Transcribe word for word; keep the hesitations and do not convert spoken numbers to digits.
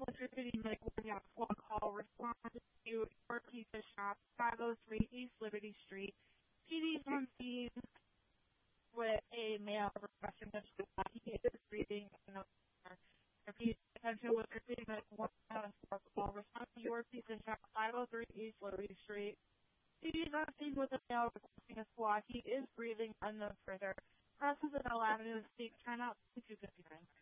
with your city medical one call. Respond to your pizza shop, five oh three East Liberty Street. P D's on scene with a male requesting that he is breathing in the repeat attention with your city medical one call. Respond to your pizza shop, five oh three East Liberty Street. P D's on scene with a male requesting a squad. He is breathing unknown further. Crosses at L Avenue, speak, turn out to two fifty-nine.